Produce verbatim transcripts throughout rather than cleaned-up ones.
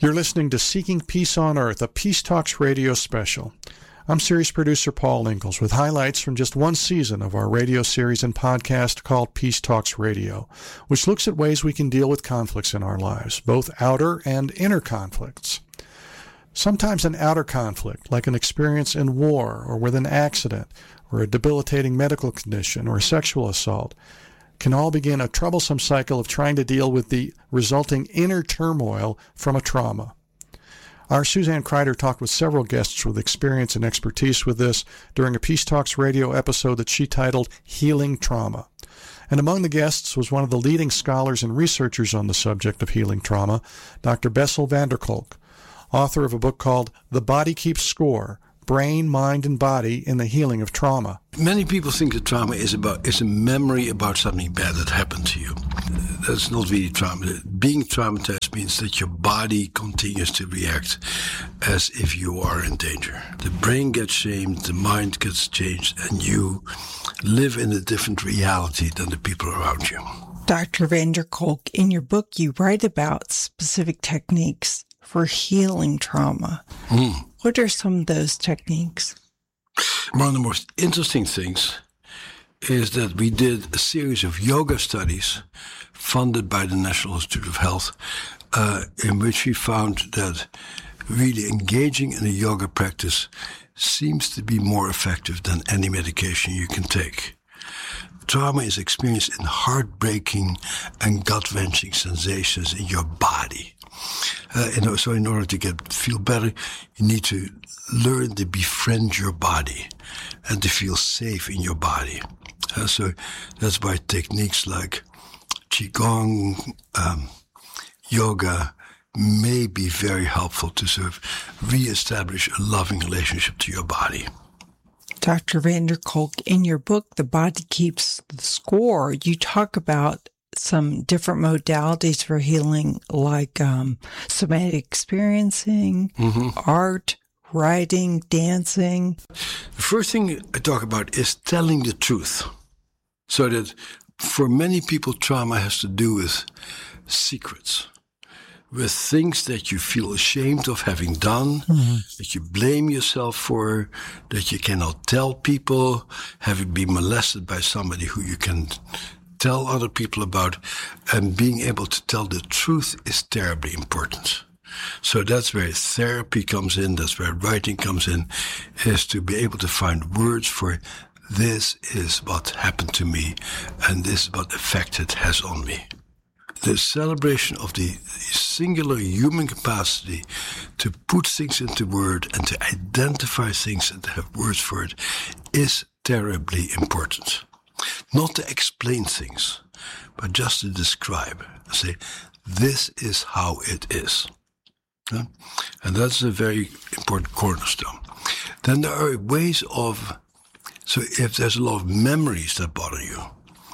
You're listening to Seeking Peace on Earth, a Peace Talks radio special. I'm series producer Paul Ingalls with highlights from just one season of our radio series and podcast called Peace Talks Radio, which looks at ways we can deal with conflicts in our lives, both outer and inner conflicts. Sometimes an outer conflict, like an experience in war or with an accident or a debilitating medical condition or sexual assault, can all begin a troublesome cycle of trying to deal with the resulting inner turmoil from a trauma. Our Suzanne Kreider talked with several guests with experience and expertise with this during a Peace Talks radio episode that she titled Healing Trauma. And among the guests was one of the leading scholars and researchers on the subject of healing trauma, Doctor Bessel van der Kolk, author of a book called The Body Keeps Score, Brain, Mind, and Body in the Healing of Trauma. Many people think that trauma is about is a memory about something bad that happened to you. That's not really trauma. Being traumatized means that your body continues to react as if you are in danger. The brain gets shamed, the mind gets changed, and you live in a different reality than the people around you. Doctor van der Kolk, in your book, you write about specific techniques for healing trauma. Mm. What are some of those techniques? One of the most interesting things is that we did a series of yoga studies funded by the National Institute of Health, uh, in which we found that really engaging in a yoga practice seems to be more effective than any medication you can take. Trauma is experienced in heartbreaking and gut-wrenching sensations in your body. Uh, and so in order to get feel better, you need to learn to befriend your body and to feel safe in your body. Uh, so that's why techniques like Qigong, um, yoga may be very helpful to sort of reestablish a loving relationship to your body. Doctor van der Kolk, in your book, The Body Keeps the Score, you talk about some different modalities for healing, like um, somatic experiencing, mm-hmm. art, writing, dancing. The first thing I talk about is telling the truth. So that for many people, trauma has to do with secrets, with things that you feel ashamed of having done, mm-hmm. that you blame yourself for, that you cannot tell people, having been molested by somebody who you can tell other people about, and being able to tell the truth is terribly important. So that's where therapy comes in, that's where writing comes in, is to be able to find words for this is what happened to me, and this is what effect it has on me. The celebration of the singular human capacity to put things into word and to identify things and to have words for it is terribly important. Not to explain things, but just to describe. Say, this is how it is. Yeah? And that's a very important cornerstone. Then there are ways of, so if there's a lot of memories that bother you,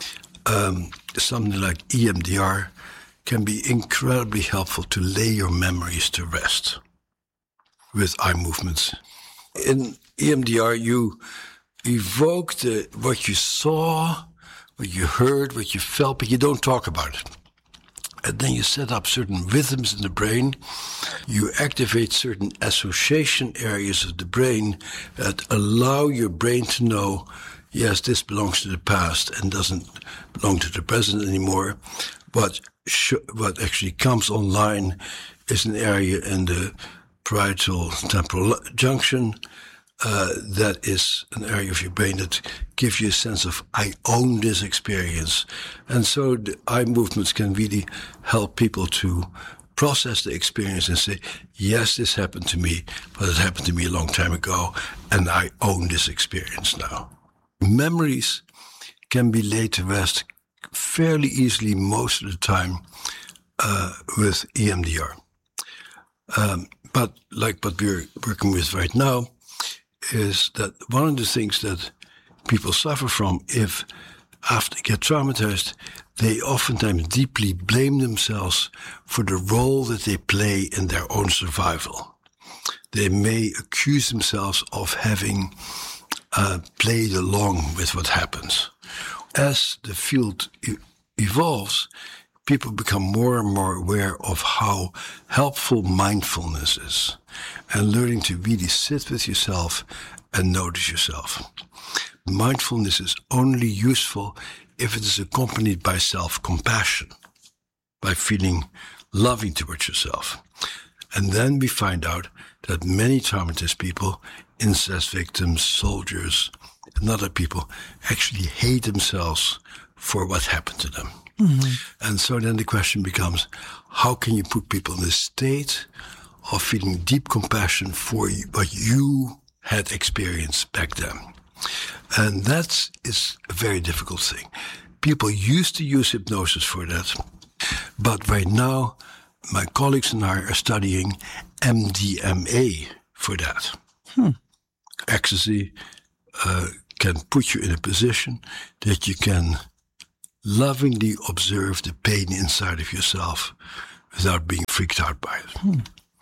um, something like E M D R can be incredibly helpful to lay your memories to rest with eye movements. In E M D R, you evoke the, what you saw, what you heard, what you felt, but you don't talk about it. And then you set up certain rhythms in the brain. You activate certain association areas of the brain that allow your brain to know, yes, this belongs to the past and doesn't belong to the present anymore. What, sh- what actually comes online is an area in the parietal temporal junction. Uh, that is an area of your brain that gives you a sense of, I own this experience. And so the eye movements can really help people to process the experience and say, yes, this happened to me, but it happened to me a long time ago, and I own this experience now. Memories can be laid to rest fairly easily most of the time uh, with E M D R. Um, but like what we're working with right now, is that one of the things that people suffer from if after they get traumatized, they oftentimes deeply blame themselves for the role that they play in their own survival. They may accuse themselves of having uh, played along with what happens. As the field e- evolves, people become more and more aware of how helpful mindfulness is and learning to really sit with yourself and notice yourself. Mindfulness is only useful if it is accompanied by self-compassion, by feeling loving towards yourself. And then we find out that many traumatized people, incest victims, soldiers, and other people actually hate themselves for what happened to them. Mm-hmm. And so then the question becomes, how can you put people in a state of feeling deep compassion for what you had experienced back then? And that is a very difficult thing. People used to use hypnosis for that, but right now my colleagues and I are studying M D M A for that. Hmm. Ecstasy uh, can put you in a position that you can lovingly observe the pain inside of yourself without being freaked out by it. Hmm.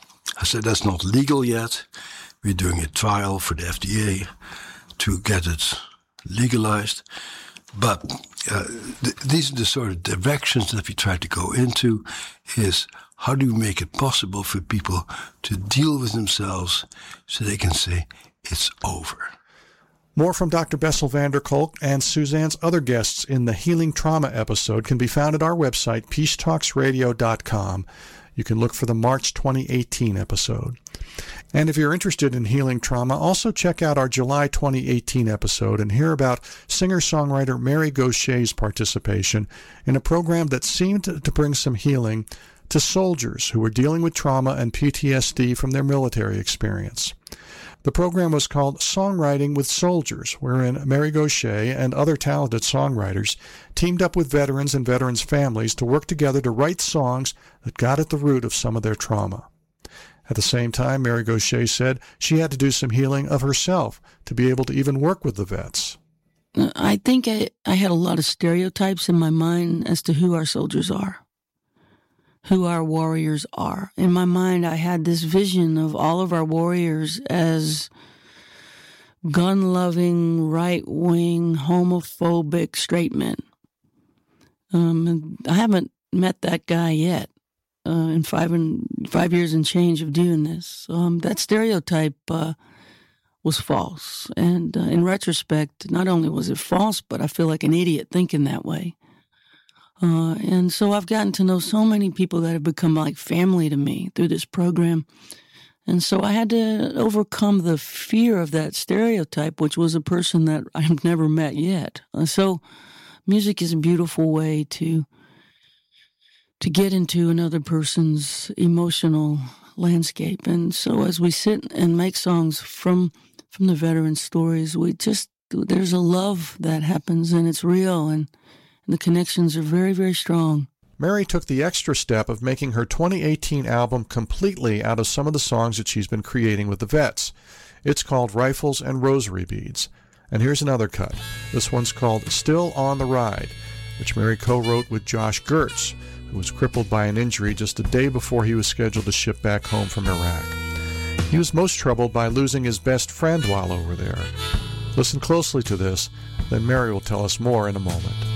I said that's not legal yet. We're doing a trial for the F D A to get it legalized. But uh, th- these are the sort of directions that we try to go into, is how do you make it possible for people to deal with themselves so they can say, it's over. More from Doctor Bessel van der Kolk and Suzanne's other guests in the Healing Trauma episode can be found at our website, peace talks radio dot com. You can look for the March twenty eighteen episode. And if you're interested in healing trauma, also check out our July twenty eighteen episode and hear about singer-songwriter Mary Gaucher's participation in a program that seemed to bring some healing to soldiers who were dealing with trauma and P T S D from their military experience. The program was called Songwriting with Soldiers, wherein Mary Gauthier and other talented songwriters teamed up with veterans and veterans' families to work together to write songs that got at the root of some of their trauma. At the same time, Mary Gauthier said she had to do some healing of herself to be able to even work with the vets. I think I, I had a lot of stereotypes in my mind as to who our soldiers are, who our warriors are. In my mind, I had this vision of all of our warriors as gun-loving, right-wing, homophobic straight men. Um, I haven't met that guy yet. Uh, in five and five years and change of doing this, um, that stereotype uh, was false. And uh, in retrospect, not only was it false, but I feel like an idiot thinking that way. Uh, and so I've gotten to know so many people that have become like family to me through this program. And so I had to overcome the fear of that stereotype, which was a person that I've never met yet. Uh, so music is a beautiful way to to get into another person's emotional landscape. And so as we sit and make songs from from the veteran stories, we just, there's a love that happens, and it's real, and, and the connections are very, very strong. Mary took the extra step of making her twenty eighteen album completely out of some of the songs that she's been creating with the vets. It's called Rifles and Rosary Beads. And here's another cut. This one's called Still on the Ride, which Mary co-wrote with Josh Gertz, who was crippled by an injury just a day before he was scheduled to ship back home from Iraq. He was most troubled by losing his best friend while over there. Listen closely to this, then Mary will tell us more in a moment.